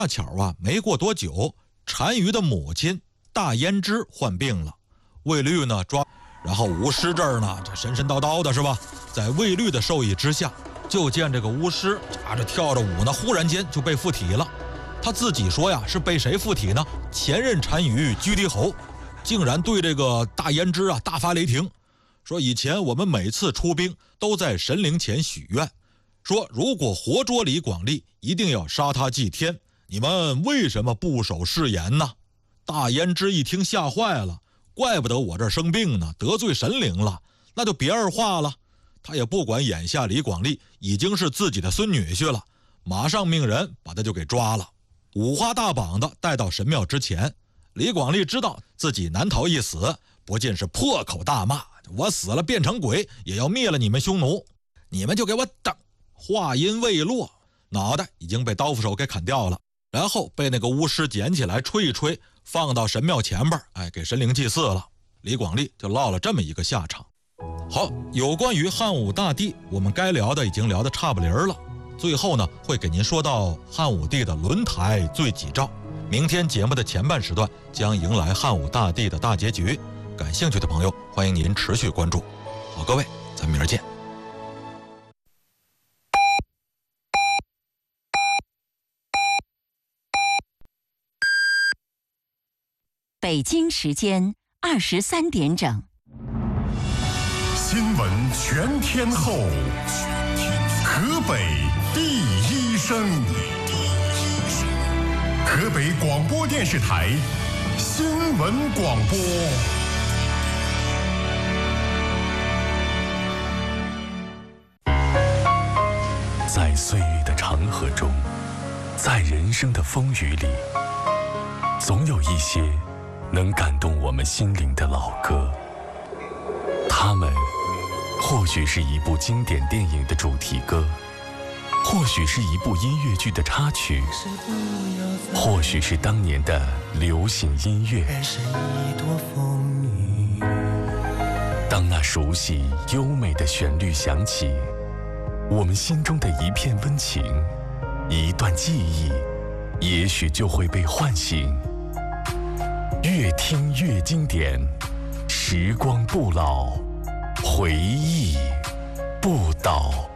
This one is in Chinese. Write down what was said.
恰巧啊，没过多久，单于的母亲大胭脂患病了，卫律呢抓，然后巫师这儿呢，这神神叨叨的是吧？在卫律的授意之下，就见这个巫师这跳着舞呢，忽然间就被附体了。他自己说呀，是被谁附体呢？前任单于居敌侯，竟然对这个大胭脂啊大发雷霆，说以前我们每次出兵都在神灵前许愿，说如果活捉李广利，一定要杀他祭天。你们为什么不守誓言呢？大胭脂一听吓坏了，怪不得我这儿生病呢，得罪神灵了，那就别二话了。他也不管眼下李广利已经是自己的孙女婿了，马上命人把他就给抓了，五花大绑的带到神庙之前。李广利知道自己难逃一死，不禁是破口大骂，我死了变成鬼也要灭了你们匈奴，你们就给我等。话音未落，脑袋已经被刀斧手给砍掉了，然后被那个巫师捡起来吹一吹，放到神庙前边，给神灵祭祀了。李广利就落了这么一个下场。好，有关于汉武大帝，我们该聊的已经聊得差不离儿了。最后呢，会给您说到汉武帝的轮台罪己诏。明天节目的前半时段将迎来汉武大帝的大结局，感兴趣的朋友欢迎您持续关注。好，各位，咱们明儿见。 北京时间23点整。 新闻全天候，河北第一声，河北广播电视台新闻广播。 在岁月的长河中，在人生的风雨里，总有一些能感动我们心灵的老歌。它们或许是一部经典电影的主题歌，或许是一部音乐剧的插曲，或许是当年的流行音乐。当那熟悉优美的旋律响起，我们心中的一片温情，一段记忆，也许就会被唤醒。越听越经典，时光不老，回忆不倒。